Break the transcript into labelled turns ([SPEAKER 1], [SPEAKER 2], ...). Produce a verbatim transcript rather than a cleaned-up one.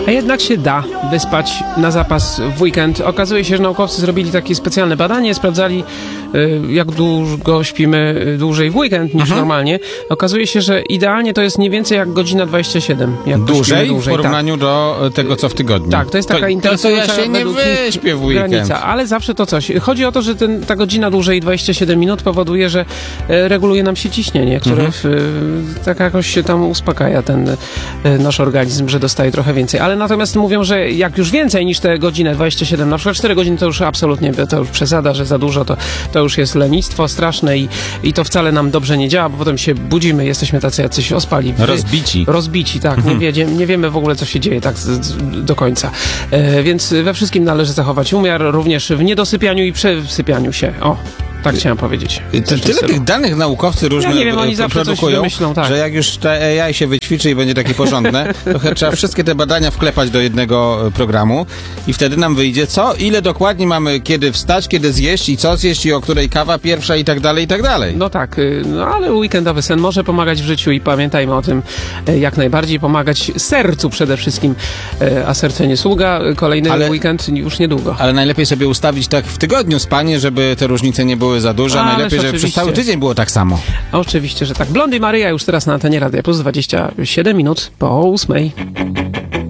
[SPEAKER 1] A jednak się da wyspać na zapas w weekend. Okazuje się, że naukowcy zrobili takie specjalne badanie, sprawdzali, jak długo śpimy dłużej w weekend niż mhm. normalnie. Okazuje się, że idealnie to jest nie więcej jak godzina dwadzieścia siedem. Jak
[SPEAKER 2] dłużej,
[SPEAKER 1] dłużej
[SPEAKER 2] w porównaniu tak. do tego, co w tygodniu.
[SPEAKER 1] Tak, to jest taka
[SPEAKER 2] to,
[SPEAKER 1] interesująca
[SPEAKER 2] to, to ja się nie wyśpię w weekend.
[SPEAKER 1] Granica, ale zawsze to coś. Chodzi o to, że ten, ta godzina dłużej dwadzieścia siedem minut powoduje, że reguluje nam się ciśnienie, które mhm. w, tak jakoś się tam uspokaja ten nasz organizm, że dostaje trochę więcej. Ale natomiast mówią, że jak już więcej niż tę godzinę dwadzieścia siedem, na przykład cztery godziny, to już absolutnie, to już przesada, że za dużo, to, to już jest lenistwo straszne i, i to wcale nam dobrze nie działa, bo potem się budzimy, jesteśmy tacy jacyś ospali.
[SPEAKER 2] Rozbici.
[SPEAKER 1] Rozbici, tak. Mhm. Nie, wiedzie, nie wiemy w ogóle, co się dzieje tak z, z, do końca. E, więc we wszystkim należy zachować umiar, również w niedosypianiu i przesypianiu się. O. Tak chciałem powiedzieć.
[SPEAKER 2] Tyle stylu. Tych danych naukowcy różne ja
[SPEAKER 1] nie wiem, oni zawsze
[SPEAKER 2] produkują,
[SPEAKER 1] coś wymyślą, tak.
[SPEAKER 2] że jak już te A I się wyćwiczy i będzie takie porządne, to trzeba wszystkie te badania wklepać do jednego programu i wtedy nam wyjdzie co, ile dokładnie mamy kiedy wstać, kiedy zjeść i co zjeść i o której kawa pierwsza i tak dalej, i tak dalej.
[SPEAKER 1] No tak, no ale weekendowy sen może pomagać w życiu i pamiętajmy o tym, jak najbardziej pomagać sercu przede wszystkim, a serce nie sługa. Kolejny ale, weekend już niedługo.
[SPEAKER 2] Ale najlepiej sobie ustawić tak w tygodniu spanie, żeby te różnice nie były za duże, a najlepiej, żeby przez cały tydzień było tak samo.
[SPEAKER 1] Oczywiście, że tak. Blondy Maryja już teraz na antenie Radia Plus, dwadzieścia siedem minut po ósmej.